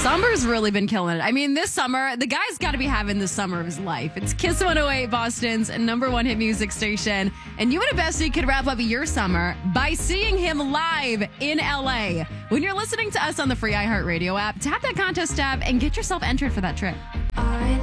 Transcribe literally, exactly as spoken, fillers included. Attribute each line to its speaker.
Speaker 1: Summer's really been killing it. I mean, this summer, the guy's got to be having the summer of his life. It's Kiss one oh eight, Boston's number one hit music station. And you and a bestie could wrap up your summer by seeing him live in L A. When you're listening to us on the free iHeartRadio app, tap that contest tab and get yourself entered for that trip.